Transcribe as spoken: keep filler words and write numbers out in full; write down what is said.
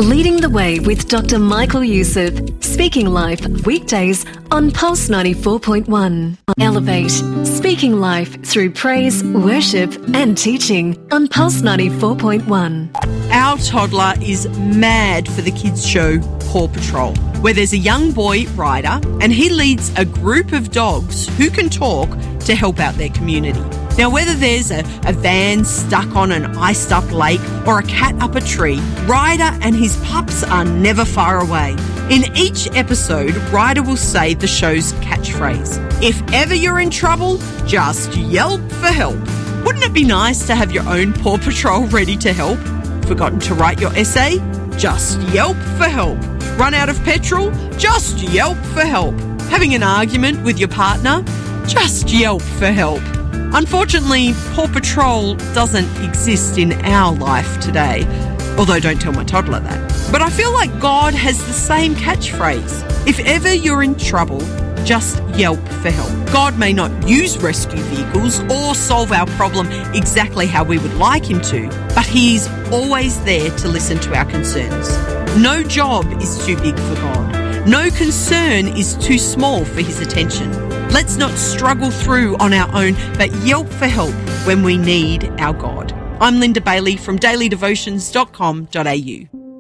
Leading the Way with Doctor Michael Youssef. Speaking Life, weekdays on Pulse ninety-four point one. Elevate. Speaking Life through praise, worship and teaching on Pulse ninety-four point one. Our toddler is mad for the kids' show Paw Patrol, where there's a young boy, Ryder, and he leads a group of dogs who can talk to help out their community. Now, whether there's a, a van stuck on an iced-up lake or a cat up a tree, Ryder and his pups are never far away. In each episode, Ryder will say the show's catchphrase. If ever you're in trouble, just yelp for help. Wouldn't it be nice to have your own Paw Patrol ready to help? Forgotten to write your essay? Just yelp for help. Run out of petrol? Just yelp for help. Having an argument with your partner? Just yelp for help. Unfortunately, Paw Patrol doesn't exist in our life today, although don't tell my toddler that. But I feel like God has the same catchphrase. If ever you're in trouble, just yelp for help. God may not use rescue vehicles or solve our problem exactly how we would like him to, but he's always there to listen to our concerns. No job is too big for God. No concern is too small for his attention. Let's not struggle through on our own, but yelp for help when we need our God. I'm Linda Bailey from daily devotions dot com dot a u.